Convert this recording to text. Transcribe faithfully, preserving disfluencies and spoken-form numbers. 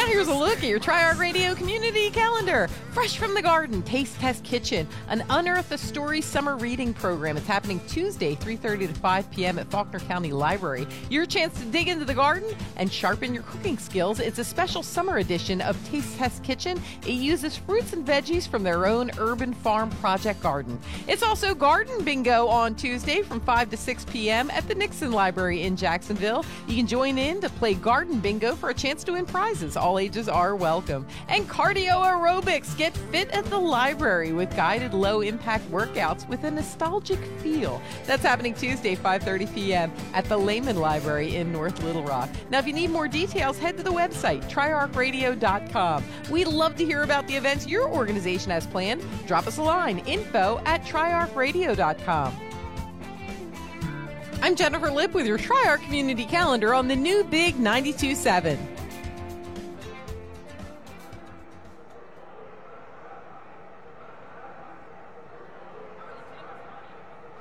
here's a look at your Tri-Arc Radio community calendar. Fresh from the Garden, Taste Test Kitchen, an Unearth a Story summer reading program. It's happening Tuesday, three thirty to five p.m. at Faulkner County Library. Your chance to dig into the garden and sharpen your cooking skills. It's a special summer edition of Taste Test Kitchen. It uses fruits and veggies from their own urban farm project garden. It's also Garden Bingo on Tuesday from five to six p.m. at the Nixon Library in Jacksonville. You can join in to play Garden Bingo for a chance to win prizes. All ages are welcome. And cardio aerobics. Get fit at the library with guided low-impact workouts with a nostalgic feel. That's happening Tuesday, five thirty p.m. at the Lehman Library in North Little Rock. Now, if you need more details, head to the website, tri arc radio dot com. We'd love to hear about the events your organization has planned. Drop us a line, info at tri arc radio dot com. I'm Jennifer Lipp with your Tri-Arc Community Calendar on the new Big ninety-two point seven.